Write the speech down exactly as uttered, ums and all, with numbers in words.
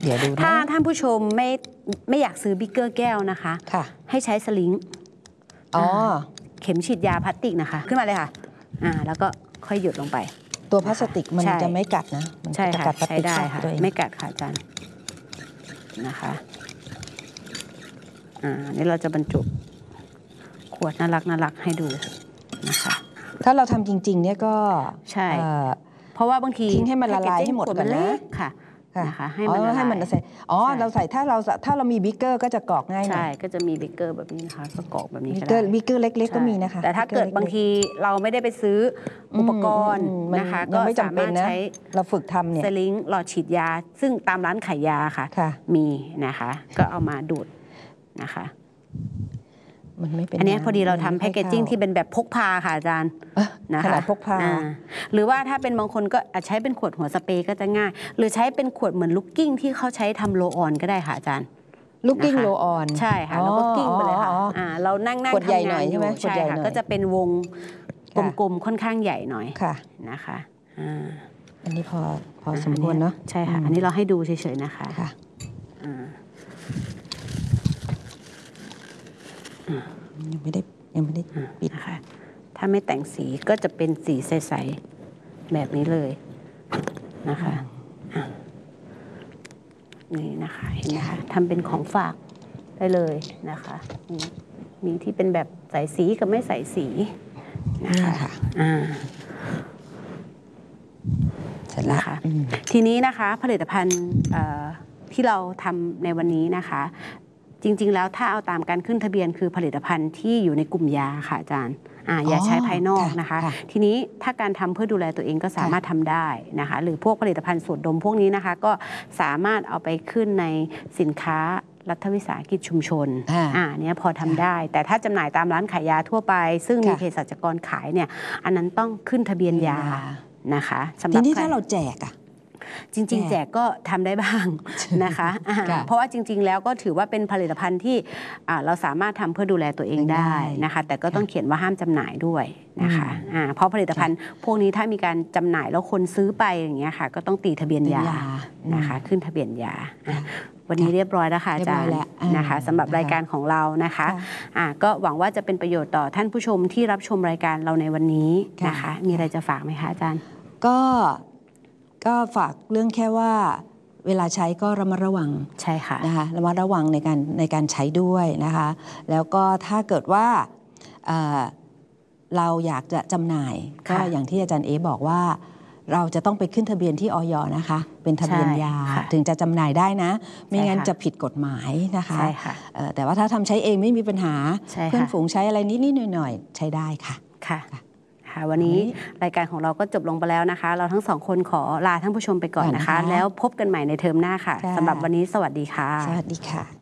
เดี๋ยวดูนะถ้าท่านผู้ชมไม่ไม่อยากซื้อบิ๊กเกอร์แก้วนะคะค่ะให้ใช้สลิงอ๋อเข็มฉีดยาพลาสติกนะคะขึ้นมาเลยค่ะอ่าแล้วก็ค่อยหยดลงไปตัวพลาสติกมันจะไม่กัดนะมันจะกัดพลาสติกค่ะไม่กัดค่ะอาจารย์นะคะอ่านี่เราจะบรรจุขวดน่ารักน่ารักให้ดูนะคะถ้าเราทำจริงๆเนี่ยก็ใช่เพราะว่าบางทีทิ้งให้มันละลายให้หมดก่อนนะค่ะนะคะให้มันให้มันใส่อ๋อเราใส่ถ้าเราถ้าเรามีบิ๊กเกอร์ก็จะกรอกง่ายหน่อยใช่ก็จะมีบิ๊กเกอร์แบบนี้นะคะก็กรอกแบบนี้ก็ได้บิ๊กเกอร์เล็กๆก็มีนะคะแต่ถ้าเกิดบางทีเราไม่ได้ไปซื้ออุปกรณ์นะคะก็สามารถใช้เราฝึกทำเนี่ยสลิงหลอดฉีดยาซึ่งตามร้านขายยาค่ะมีนะคะก็เอามาดูดนะคะอันนี้พอดีเราทำแพคเกจจิ้งที่เป็นแบบพกพาค่ะอาจารย์นะคะขนาดพกพาหรือว่าถ้าเป็นบางคนก็อาจใช้เป็นขวดหัวสเปรย์ก็จะง่ายหรือใช้เป็นขวดเหมือนลูกกิ้งที่เขาใช้ทำโรลออนก็ได้ค่ะอาจารย์ลูกกิ้งโรลออนใช่ค่ะแล้วก็กิ้งไปเลยค่ะเรานั่งนั่งทำงานอยู่ใช่ค่ะก็จะเป็นวงกลมๆค่อนข้างใหญ่หน่อยนะคะอันนี้พอพอสมควรเนาะใช่ค่ะอันนี้เราให้ดูเฉยๆนะคะยังไม่ได้ยังไม่ได้ปิดค่ะถ้าไม่แต่งสีก็จะเป็นสีใสๆแบบนี้เลยนะคะนี่นะคะเห็นไหมคะทำเป็นของฝากได้เลยนะคะมีที่เป็นแบบใส่สีกับไม่ใส่สีนะคะอ่าเสร็จแล้วค่ะทีนี้นะคะผลิตภัณฑ์ที่เราทำในวันนี้นะคะจริงๆแล้วถ้าเอาตามการขึ้นทะเบียนคือผลิตภัณฑ์ที่อยู่ในกลุ่มยาค่ะอาจารย์ยาใช้ภายนอกนะคะทีนี้ถ้าการทำเพื่อดูแลตัวเองก็สามารถทำได้นะคะหรือพวกผลิตภัณฑ์สูตรดมพวกนี้นะคะก็สามารถเอาไปขึ้นในสินค้ารัฐวิสาหกิจชุมชนอ่าเนี่ยพอทำได้แต่ถ้าจำหน่ายตามร้านขายยาทั่วไปซึ่งมีเภสัชกรขายเนี่ยอันนั้นต้องขึ้นทะเบียนยานะคะสำหรับทีนี้ถ้าเราแจกอะจริงๆแจกก็ทำได้บ้างนะคะเพราะว่าจริงๆแล้วก็ถือว่าเป็นผลิตภัณฑ์ที่เราสามารถทำเพื่อดูแลตัวเองได้นะคะแต่ก็ต้องเขียนว่าห้ามจำหน่ายด้วยนะคะเพราะผลิตภัณฑ์พวกนี้ถ้ามีการจำหน่ายแล้วคนซื้อไปอย่างเงี้ยค่ะก็ต้องตีทะเบียนยานะคะขึ้นทะเบียนยาวันนี้เรียบร้อยแล้วค่ะอาจารย์นะคะสำหรับรายการของเรานะคะก็หวังว่าจะเป็นประโยชน์ต่อท่านผู้ชมที่รับชมรายการเราในวันนี้นะคะมีอะไรจะฝากไหมคะอาจารย์ก็ก็ฝากเรื่องแค่ว่าเวลาใช้ก็ระมัดระวังใช่ค่ะนะคะระมัดระวังในการในการใช้ด้วยนะคะแล้วก็ถ้าเกิดว่าเเราอยากจะจำหน่ายก็อย่างที่อาจารย์เอบอกว่าเราจะต้องไปขึ้นทะเบียนที่อย.นะคะเป็นทะเบียนยาถึงจะจำหน่ายได้นะไม่งั้นจะผิดกฎหมายนะคะแต่ว่าถ้าทำใช้เองไม่มีปัญหาเพื่อนฝูงใช้อะไรนิดๆหน่อยๆใช้ได้ค่ะค่ะวันนี้รายการของเราก็จบลงไปแล้วนะคะเราทั้งสองคนขอลาท่านผู้ชมไปก่อนนะคะแล้วพบกันใหม่ในเทอมหน้าค่ะสำหรับวันนี้สวัสดีค่ะสวัสดีค่ะ